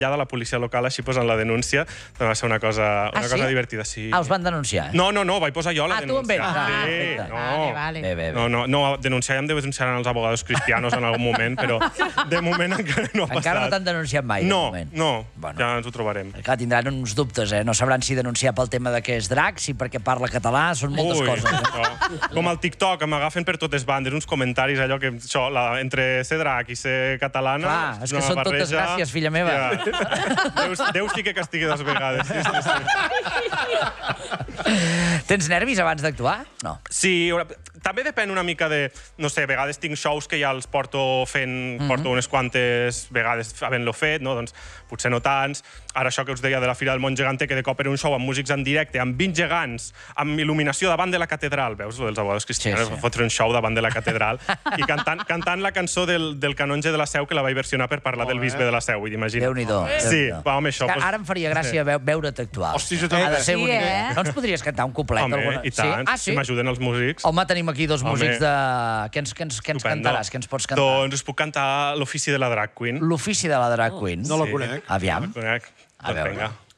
de la policia local així posant la denúncia. Va ser una cosa divertida, sí. Ah, us van denunciar? No, vaig posar jo la denúncia. No, denunciar ja em denunciaran els abogados cristianos en algun moment, però de moment encara no ha passat. Encara no t'han denunciat mai, de moment? No, ja ens ho trobarem. Clar, tindran uns dubtes, No sabran si denunciar pel tema de que és drac, si perquè parla català, són moltes coses. Com al TikTok, m'agafen per totes bandes, uns comentaris, allò que, entre ser drac i ser catalana... Clar, és que són totes gràcies, filla meva. Déu sí que castigui 2 vegades. Tens nervis abans d'actuar? No. Sí, també depèn una mica de... No sé, a vegades tinc shows que ja els porto fent... Porto unes quantes vegades havent-lo fet, doncs potser no tants. Ara això que us deia de la Fira del Món Gegante, que de cop era un show amb músics en directe, amb 20 gegants, amb il·luminació davant de la catedral. Veus, dels abogados cristianos, fotre un show davant de la catedral i cantant la cançó del canonge de la Seu, que la vaig versionar per parlar del bisbe de la Seu, imagina't. Déu-n'hi-do. Sí, home, això... Ara em faria gràcia veure't actuar. Hosti, jo també. Ha de ser bonic. No ens podries cantar un coplet? Home, i tant, si m'ajuden els músics. Home, tenim aquí 2 músics de... Què ens cantaràs? Què ens pots cantar? Doncs us puc cantar l'Ofici de la Drag Queen. L'Ofici de la Drag Queen? No la conec. Aviam. No la conec. Doncs vinga.